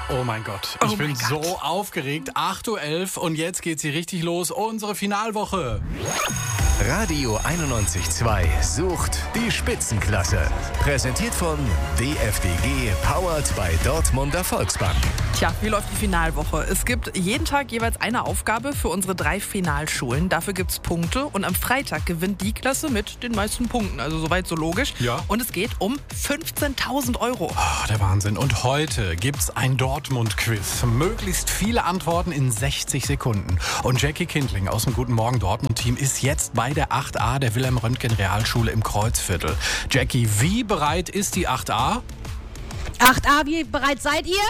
Oh mein Gott, ich bin so aufgeregt. 8.11 Uhr und jetzt geht sie richtig los. Unsere Finalwoche. Radio 91.2 sucht die Spitzenklasse. Präsentiert von DFDG, powered by Dortmunder Volksbank. Tja, wie läuft die Finalwoche? Es gibt jeden Tag jeweils eine Aufgabe für unsere 3 Finalschulen. Dafür gibt es Punkte und am Freitag gewinnt die Klasse mit den meisten Punkten. Also soweit so logisch. Ja. Und es geht um 15.000 Euro. Oh, der Wahnsinn. Und heute gibt's ein Dortmund-Quiz. Möglichst viele Antworten in 60 Sekunden. Und Jackie Kindling aus dem Guten Morgen Dortmund-Team ist jetzt bei der 8a der Wilhelm-Röntgen-Realschule im Kreuzviertel. Jackie, wie bereit ist die 8a? 8a, wie bereit seid ihr?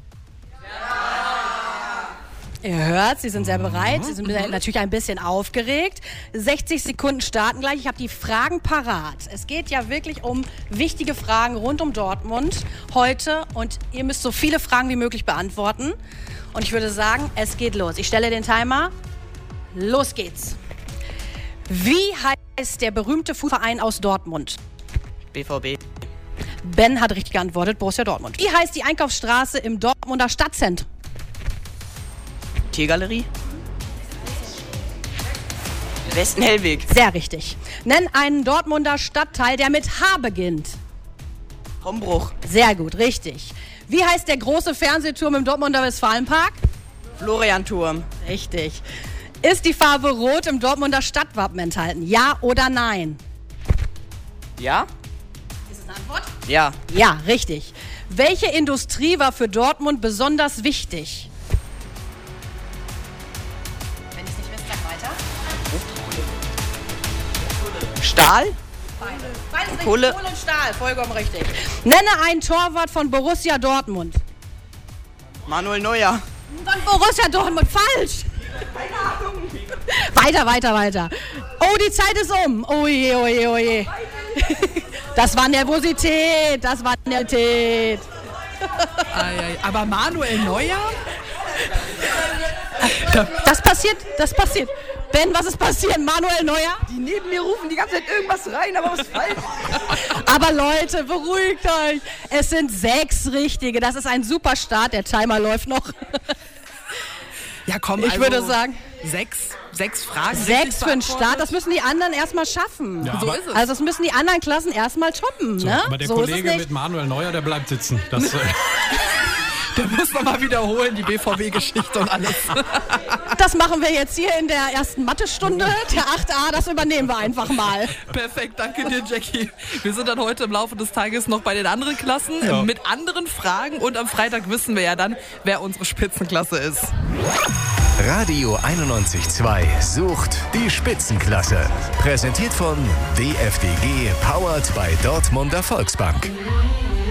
Ihr hört, Sie sind sehr bereit. Sie sind natürlich ein bisschen aufgeregt. 60 Sekunden starten gleich. Ich habe die Fragen parat. Es geht ja wirklich um wichtige Fragen rund um Dortmund heute. Und ihr müsst so viele Fragen wie möglich beantworten. Und ich würde sagen, es geht los. Ich stelle den Timer. Los geht's. Wie heißt der berühmte Fußballverein aus Dortmund? BVB. Ben hat richtig geantwortet. Borussia Dortmund. Wie heißt die Einkaufsstraße im Dortmunder Stadtzentrum? Tiergalerie. Westenhellweg. Sehr richtig. Nenn einen Dortmunder Stadtteil, der mit H beginnt. Hombruch. Sehr gut, richtig. Wie heißt der große Fernsehturm im Dortmunder Westfalenpark? Florianturm. Richtig. Ist die Farbe Rot im Dortmunder Stadtwappen enthalten? Ja oder nein? Ja? Ist es eine Antwort? Ja. Ja, richtig. Welche Industrie war für Dortmund besonders wichtig? Wenn ihr es nicht wisst, sag weiter. Stahl. Beides richtig. Kohle. Kohle und Stahl, vollkommen richtig. Nenne einen Torwart von Borussia Dortmund. Manuel Neuer. Von Borussia Dortmund, falsch. Weiter. Oh, die Zeit ist um. Oh je. Das war Nervosität. Aber Manuel Neuer? Das passiert. Ben, was ist passiert? Manuel Neuer? Die neben mir rufen die ganze Zeit irgendwas rein, aber was falsch. Aber Leute, beruhigt euch. Es sind 6 richtige. Das ist ein super Start. Der Timer läuft noch. Ja, komm, Ich würde sagen, 6 Fragen. 6 für den Start. Das müssen die anderen erstmal schaffen. Ja, So ist es. Also das müssen die anderen Klassen erstmal toppen. So, Ne? aber der So ist es Kollege nicht. mit Manuel Neuer, der bleibt sitzen. Das, Der muss nochmal wiederholen, die BVB-Geschichte und alles. Das machen wir jetzt hier in der ersten Mathestunde. Der 8a, das übernehmen wir einfach mal. Perfekt, danke dir, Jackie. Wir sind dann heute im Laufe des Tages noch bei den anderen Klassen Ja. mit anderen Fragen. Und am Freitag wissen wir ja dann, wer unsere Spitzenklasse ist. Radio 91.2 sucht die Spitzenklasse. Präsentiert von DFDG, powered by Dortmunder Volksbank.